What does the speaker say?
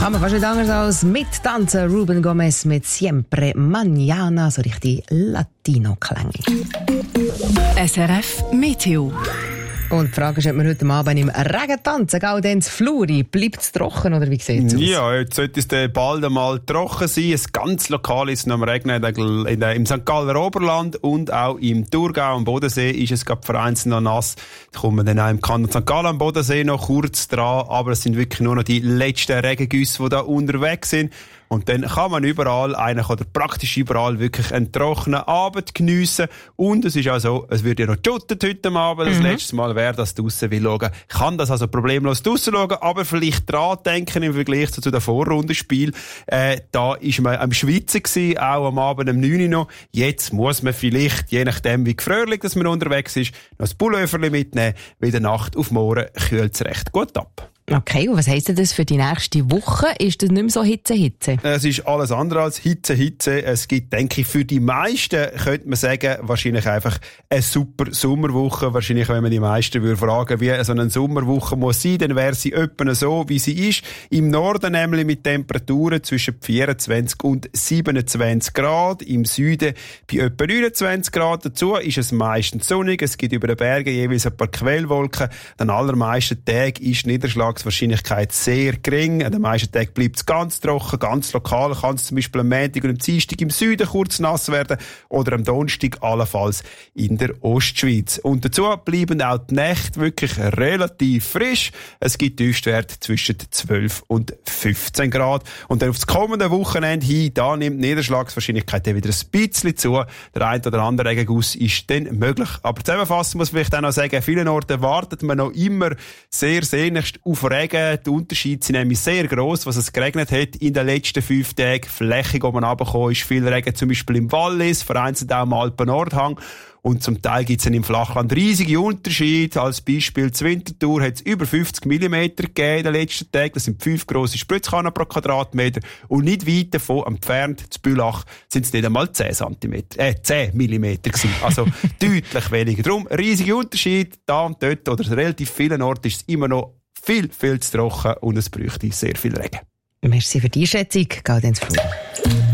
Kann man fast nicht anders als mittanzen. Ruben Gomez mit Siempre Mañana, so richtig Latino-Klänge. SRF Meteo. Und die Frage ist, ob wir heute Abend im Regen tanzen. Gaudenz Fluri, bleibt es trocken oder wie sieht es aus? Ja, jetzt sollte es bald einmal trocken sein. Es ganz lokal ist es noch am Regnen im St. Galler Oberland und auch im Thurgau am Bodensee ist es gerade vereinzelt noch nass. Da kommen wir dann auch im Kanton St. Gallen am Bodensee noch kurz dran, aber es sind wirklich nur noch die letzten Regengüsse, die da unterwegs sind. Und dann kann man überall, eigentlich oder praktisch überall, wirklich einen trockenen Abend geniessen. Und es ist auch so, es wird ja noch geschüttet heute Abend. Das letzte Mal, wer das draussen will schauen, kann das also problemlos draussen schauen. Aber vielleicht dran denken im Vergleich zu den Vorrundenspielen. Da ist man am Schwitzen gewesen, auch am Abend um 9 Uhr noch. Jetzt muss man vielleicht, je nachdem wie gefröhlich dass man unterwegs ist, noch das Pulloverli mitnehmen, weil der Nacht auf morgen kühlt es recht gut ab. Okay, und was heisst denn das für die nächste Woche? Ist das nicht mehr so Hitze? Es ist alles andere als Hitze. Es gibt, denke ich, für die meisten, könnte man sagen, wahrscheinlich einfach eine super Sommerwoche. Wahrscheinlich, wenn man die meisten würde fragen, wie so eine Sommerwoche muss sein, dann wäre sie etwa so, wie sie ist. Im Norden nämlich mit Temperaturen zwischen 24 und 27 Grad. Im Süden bei etwa 29 Grad. Dazu ist es meistens sonnig. Es gibt über den Bergen jeweils ein paar Quellwolken. An allermeisten Tagen ist Niederschlagswahrscheinlichkeit sehr gering. An den meisten Tagen bleibt es ganz trocken, ganz lokal. Kann es zum Beispiel am Montag und am Dienstag im Süden kurz nass werden oder am Donnerstag allenfalls in der Ostschweiz. Und dazu bleiben auch die Nächte wirklich relativ frisch. Es gibt Tiefstwerte zwischen 12 und 15 Grad. Und dann auf das kommende Wochenende hin, da nimmt die Niederschlagswahrscheinlichkeit wieder ein bisschen zu. Der ein oder andere Regenguss ist dann möglich. Aber zusammenfassend muss man vielleicht auch noch sagen, an vielen Orten wartet man noch immer sehr sehnlichst auf Regen. Die Unterschiede sind nämlich sehr gross, was es geregnet hat in den letzten 5 Tagen. Flächig oben runtergekommen ist viel Regen, zum Beispiel im Wallis, vereinzelt auch im Alpen-Nordhang. Und zum Teil gibt es im Flachland riesige Unterschiede. Als Beispiel zur Winterthur hat es über 50 mm gegeben in den letzten Tagen. Das sind 5 grosse Spritzkannen pro Quadratmeter. Und nicht weit davon entfernt, zu Bülach, sind es nicht einmal 10 mm gewesen. Also deutlich weniger. Darum riesige Unterschiede da und dort oder an relativ vielen Orten ist es immer noch viel, viel zu trocken und es bräuchte sehr viel Regen. Merci für die Einschätzung, Gaudenz Flur.